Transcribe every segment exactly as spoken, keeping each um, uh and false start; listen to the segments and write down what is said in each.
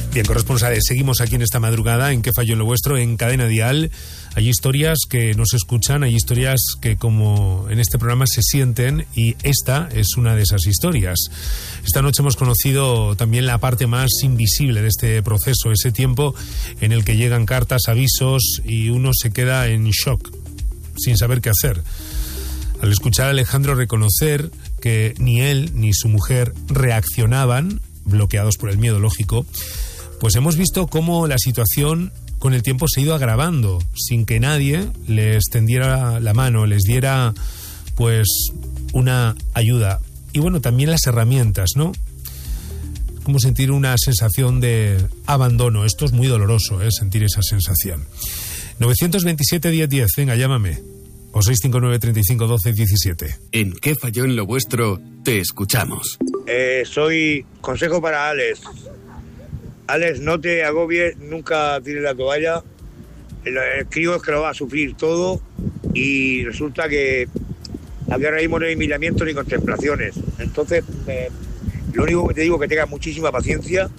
Bien, corresponsales, seguimos aquí en esta madrugada en ¿Qué falló en lo vuestro? En Cadena Dial. Hay historias que no se escuchan, hay historias que, como en este programa, se sienten, y esta es una de esas historias. Esta noche hemos conocido también la parte más invisible de este proceso, ese tiempo en el que llegan cartas, avisos y uno se queda en shock, sin saber qué hacer. Al escuchar a Alejandro reconocer que ni él ni su mujer reaccionaban, bloqueados por el miedo, lógico, pues hemos visto cómo la situación con el tiempo se ha ido agravando, sin que nadie les tendiera la mano, les diera pues una ayuda. Y bueno, también las herramientas, ¿no? Como sentir una sensación de abandono. Esto es muy doloroso, ¿eh? Sentir esa sensación. nueve dos siete, diez diez, venga, llámame. O seis cinco nueve, treinta y cinco, doce, diecisiete. En ¿Qué falló en lo vuestro? Te escuchamos. Eh, soy consejo para Alex. Alex, no te agobies, nunca tires la toalla. El, el crío es que lo va a sufrir todo y resulta que aquí ahora mismo no hay miramientos ni contemplaciones. Entonces, eh, lo único que te digo es que tengas muchísima paciencia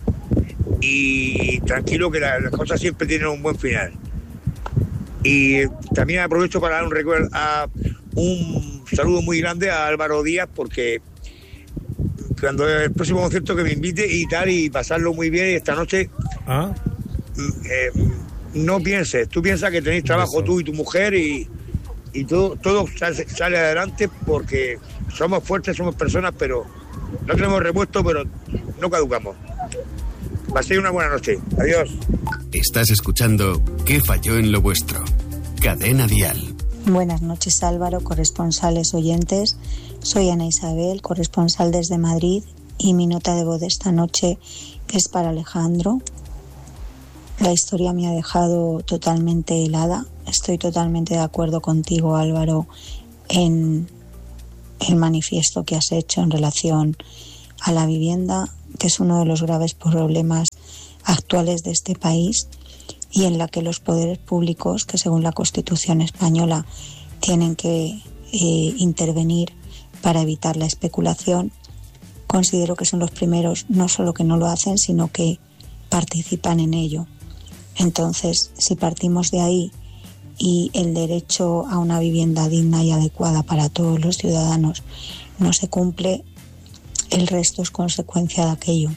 y tranquilo, que la, las cosas siempre tienen un buen final. Y también aprovecho para dar un recuerdo a un saludo muy grande a Álvaro Díaz, porque cuando el próximo concierto que me invite y tal, y pasarlo muy bien, y esta noche ¿Ah? eh, no pienses, tú piensas que tenéis trabajo Eso. tú y tu mujer, y, y todo, todo sale, sale adelante, porque somos fuertes, somos personas, pero no tenemos repuesto, pero no caducamos. Paséis una buena noche. Adiós. Estás escuchando ¿Qué falló en lo vuestro? Cadena Dial. Buenas noches, Álvaro, corresponsales, oyentes. Soy Ana Isabel, corresponsal desde Madrid, y mi nota de voz de esta noche es para Alejandro. La historia me ha dejado totalmente helada. Estoy totalmente de acuerdo contigo, Álvaro, en el manifiesto que has hecho en relación a la vivienda, que es uno de los graves problemas actuales de este país, y en la que los poderes públicos, que según la Constitución española tienen que eh, intervenir para evitar la especulación, considero que son los primeros no solo que no lo hacen, sino que participan en ello. Entonces, si partimos de ahí y el derecho a una vivienda digna y adecuada para todos los ciudadanos no se cumple, el resto es consecuencia de aquello.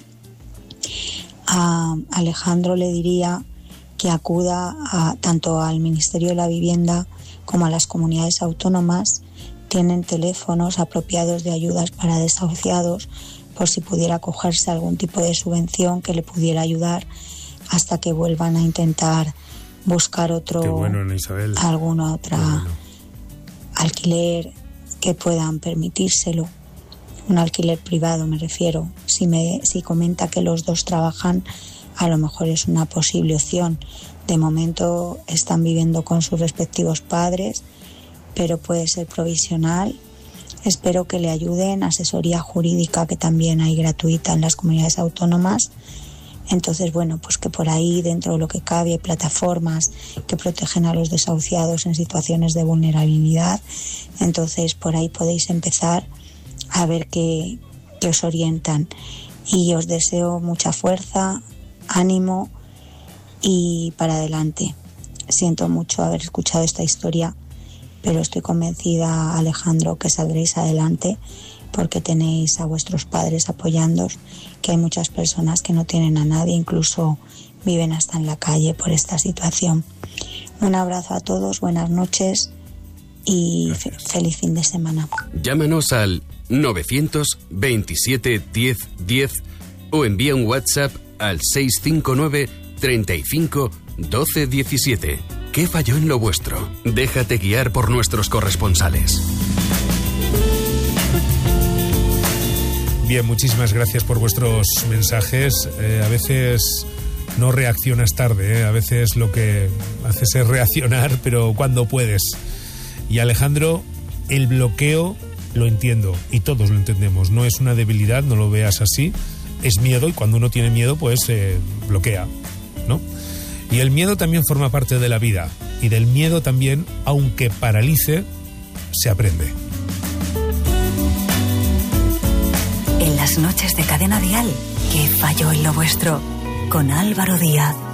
A Alejandro le diría que acuda a, tanto al Ministerio de la Vivienda como a las comunidades autónomas. Tienen teléfonos apropiados de ayudas para desahuciados, por si pudiera acogerse a algún tipo de subvención que le pudiera ayudar hasta que vuelvan a intentar buscar otro, Qué bueno, Ana Isabel. alguna otra bueno. alquiler que puedan permitírselo. Un alquiler privado, me refiero. Si me si comenta que los dos trabajan, a lo mejor es una posible opción. De momento están viviendo con sus respectivos padres, pero puede ser provisional. Espero que le ayuden, asesoría jurídica que también hay gratuita en las comunidades autónomas. Entonces, bueno, pues que por ahí, dentro de lo que cabe, hay plataformas que protegen a los desahuciados en situaciones de vulnerabilidad. Entonces, por ahí podéis empezar a ver qué, qué os orientan. Y os deseo mucha fuerza, ánimo y para adelante. Siento mucho haber escuchado esta historia, pero estoy convencida, Alejandro, que saldréis adelante, porque tenéis a vuestros padres apoyándoos, que hay muchas personas que no tienen a nadie, incluso viven hasta en la calle por esta situación. Un abrazo a todos, buenas noches y fe- feliz fin de semana. Llámanos al novecientos veintisiete diez diez o envía un WhatsApp al seis cinco nueve, treinta y cinco, doce diecisiete. ¿Qué falló en lo vuestro? Déjate guiar por nuestros corresponsales. Bien, muchísimas gracias por vuestros mensajes. Eh, a veces no reaccionas tarde, ¿eh? A veces lo que haces es reaccionar, pero cuando puedes. Y Alejandro, el bloqueo lo entiendo y todos lo entendemos. No es una debilidad, no lo veas así. Es miedo, y cuando uno tiene miedo, pues eh, bloquea, ¿no? Y el miedo también forma parte de la vida. Y del miedo también, aunque paralice, se aprende. En las noches de Cadena Dial, ¿qué falló en lo vuestro? con Álvaro Díaz.